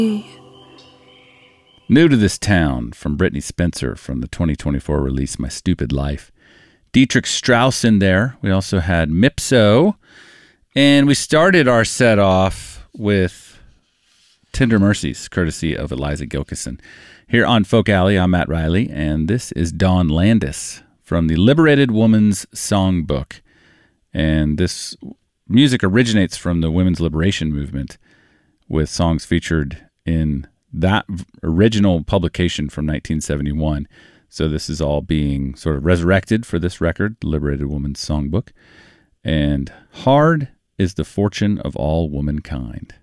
New to This Town from Brittney Spencer from the 2024 release My Stupid Life. Dietrich Strauss in there. We also had Mipso. And we started our set off with Tender Mercies, courtesy of Eliza Gilkison. Here on Folk Alley, I'm Matt Riley, and this is Dawn Landis from the Liberated Woman's Songbook. And this music originates from the women's liberation movement, with songs featured in that original publication from 1971. So this is all being sort of resurrected for this record, Liberated Woman's Songbook. And Hard is the Fortune of All Womankind.